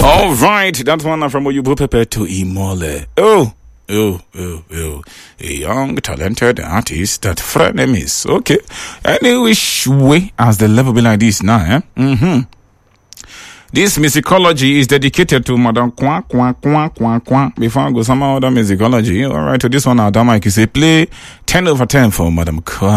All right, that one from Oyibo Pepe to Imole. A young, talented artist that friend name is. Okay. Any which way as the level be like this now, This musicology is dedicated to Madam Kwa. Before I go some other musicology, all right, to this one, Adama, I can say play 10/10 for Madam Kwa.